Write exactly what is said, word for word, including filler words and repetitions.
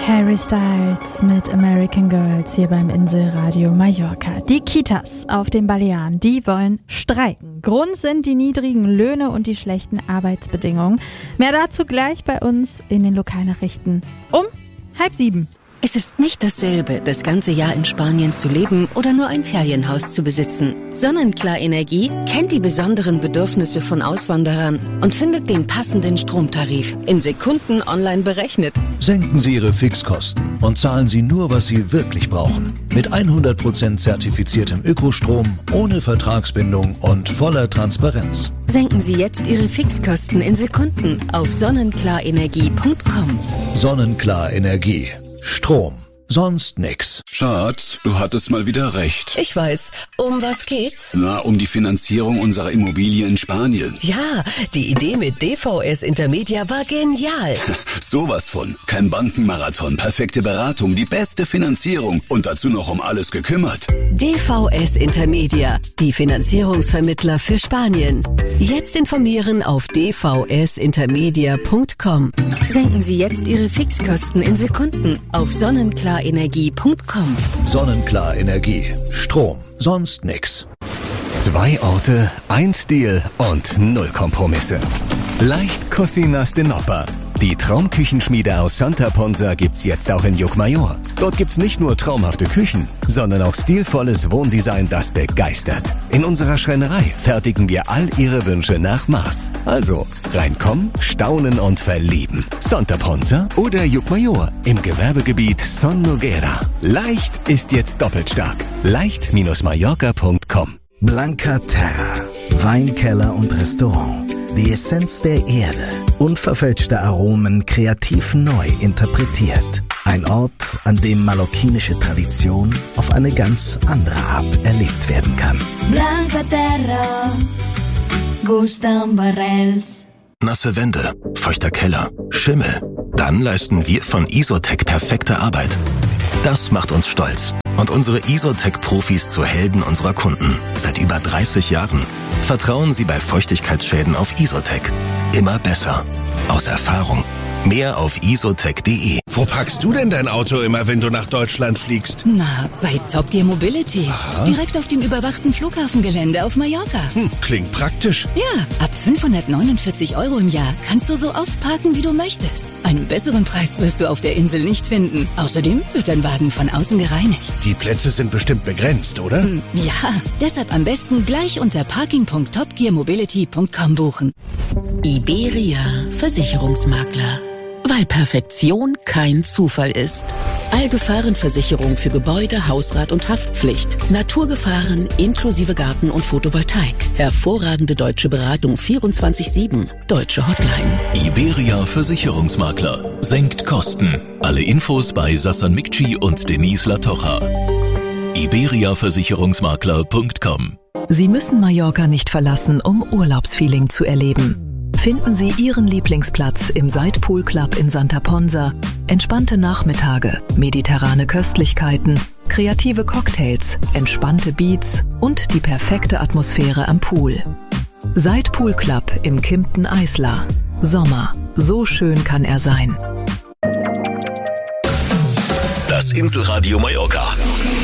Harry Styles mit American Girls hier beim Inselradio Mallorca. Die Kitas auf den Balearen, die wollen streiken. Grund sind die niedrigen Löhne und die schlechten Arbeitsbedingungen. Mehr dazu gleich bei uns in den Lokalnachrichten um halb sieben. Es ist nicht dasselbe, das ganze Jahr in Spanien zu leben oder nur ein Ferienhaus zu besitzen. Sonnenklar Energie kennt die besonderen Bedürfnisse von Auswanderern und findet den passenden Stromtarif in Sekunden online berechnet. Senken Sie Ihre Fixkosten und zahlen Sie nur, was Sie wirklich brauchen. Mit hundert Prozent zertifiziertem Ökostrom, ohne Vertragsbindung und voller Transparenz. Senken Sie jetzt Ihre Fixkosten in Sekunden auf sonnenklar-energie punkt com. Sonnenklar Energie. Strom. Sonst nix. Schatz, du hattest mal wieder recht. Ich weiß. Um was geht's? Na, um die Finanzierung unserer Immobilie in Spanien. Ja, die Idee mit D V S Intermedia war genial. Sowas von. Kein Bankenmarathon, perfekte Beratung, die beste Finanzierung und dazu noch um alles gekümmert. D V S Intermedia, die Finanzierungsvermittler für Spanien. Jetzt informieren auf d v s intermedia punkt com. Senken Sie jetzt Ihre Fixkosten in Sekunden auf sonnenklar energie punkt com. Sonnenklar Energie. Strom. Sonst nix. Zwei Orte, ein Stil und null Kompromisse. Leicht Cocinas de Nopper. Die Traumküchenschmiede aus Santa Ponsa gibt's jetzt auch in Llucmajor. Dort gibt's nicht nur traumhafte Küchen, sondern auch stilvolles Wohndesign, das begeistert. In unserer Schreinerei fertigen wir all Ihre Wünsche nach Maß. Also reinkommen, staunen und verlieben. Santa Ponsa oder Llucmajor im Gewerbegebiet Son Noguera. Leicht ist jetzt doppelt stark. leicht Mallorca punkt com. Blanca Terra. Weinkeller und Restaurant. Die Essenz der Erde. Unverfälschte Aromen kreativ neu interpretiert. Ein Ort, an dem mallorquinische Tradition auf eine ganz andere Art erlebt werden kann. Blanca Terra. Gustan Barrels. Nasse Wände, feuchter Keller, Schimmel. Dann leisten wir von Isotec perfekte Arbeit. Das macht uns stolz. Und unsere Isotec-Profis zu Helden unserer Kunden. Seit über dreißig Jahren. Vertrauen Sie bei Feuchtigkeitsschäden auf Isotec. Immer besser. Aus Erfahrung. Mehr auf isotec punkt de. Wo parkst du denn dein Auto immer, wenn du nach Deutschland fliegst? Na, bei Top Gear Mobility. Aha. Direkt auf dem überwachten Flughafengelände auf Mallorca. Hm, klingt praktisch. Ja, ab fünfhundertneunundvierzig Euro im Jahr kannst du so oft parken, wie du möchtest. Einen besseren Preis wirst du auf der Insel nicht finden. Außerdem wird dein Wagen von außen gereinigt. Die Plätze sind bestimmt begrenzt, oder? Hm, ja, deshalb am besten gleich unter parking punkt top gear mobility punkt com buchen. Iberia Versicherungsmakler. Weil Perfektion kein Zufall ist. Allgefahrenversicherung für Gebäude, Hausrat und Haftpflicht. Naturgefahren inklusive Garten und Photovoltaik. Hervorragende deutsche Beratung vierundzwanzig sieben. Deutsche Hotline. Iberia Versicherungsmakler. Senkt Kosten. Alle Infos bei Sassan Mikci und Denise Latocha. iberia versicherungsmakler punkt com. Sie müssen Mallorca nicht verlassen, um Urlaubsfeeling zu erleben. Finden Sie Ihren Lieblingsplatz im Side Pool Club in Santa Ponsa, entspannte Nachmittage, mediterrane Köstlichkeiten, kreative Cocktails, entspannte Beats und die perfekte Atmosphäre am Pool. Side Pool Club im Kimpton Isla. Sommer, so schön kann er sein. Das Inselradio Mallorca.